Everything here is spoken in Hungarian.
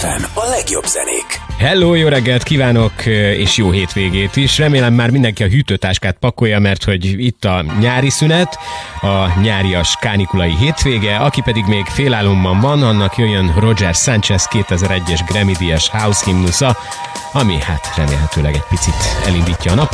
FM, a legjobb zenék. Hello, jó reggelt kívánok, és jó hétvégét is. Remélem már mindenki a hűtőtáskát pakolja, mert hogy itt a nyári szünet, a nyárias kánikulai hétvége, aki pedig még félálomban van, annak jöjjön Roger Sanchez 2001-es Grammy-díjas house himnusza, ami hát remélhetőleg egy picit elindítja a napot.